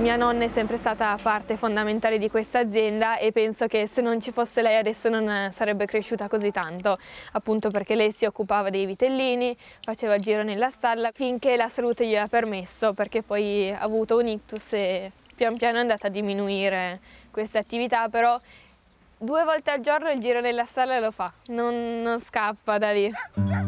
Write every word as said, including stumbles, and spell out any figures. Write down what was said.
Mia nonna è sempre stata parte fondamentale di questa azienda e penso che se non ci fosse lei adesso non sarebbe cresciuta così tanto, appunto perché lei si occupava dei vitellini, faceva il giro nella stalla finché la salute gliel'ha permesso, perché poi ha avuto un ictus e pian piano è andata a diminuire questa attività, però due volte al giorno il giro nella stalla lo fa, non, non scappa da lì.